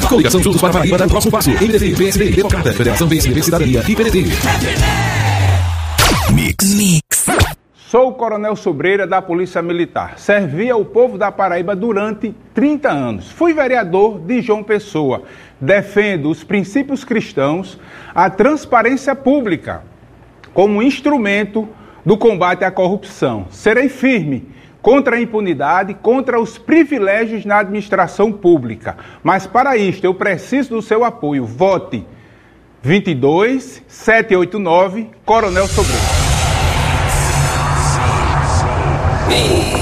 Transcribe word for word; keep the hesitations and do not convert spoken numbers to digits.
Coligação Juntos para Paraíba dá o próximo passo. M D T, P S D, Democrata, Federação P S D, Cidadania e P D T. Mix. Mix. Sou o Coronel Sobreira da Polícia Militar. Servi ao povo da Paraíba durante trinta anos. Fui vereador de João Pessoa. Defendo os princípios cristãos, a transparência pública como instrumento do combate à corrupção. Serei firme contra a impunidade, contra os privilégios na administração pública. Mas para isto eu preciso do seu apoio. Vote vinte e dois, setecentos e oitenta e nove, Coronel Sobreira.